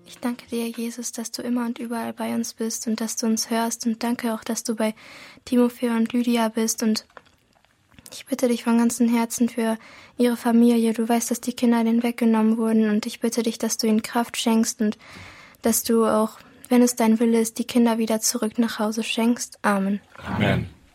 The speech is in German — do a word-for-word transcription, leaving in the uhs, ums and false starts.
Ich danke dir, Jesus, dass du immer und überall bei uns bist und dass du uns hörst. Und danke auch, dass du bei Timofei und Lydia bist. Und ich bitte dich von ganzem Herzen für ihre Familie. Du weißt, dass die Kinder denen weggenommen wurden. Und ich bitte dich, dass du ihnen Kraft schenkst und dass du auch, wenn es dein Wille ist, die Kinder wieder zurück nach Hause schenkst. Amen. Amen.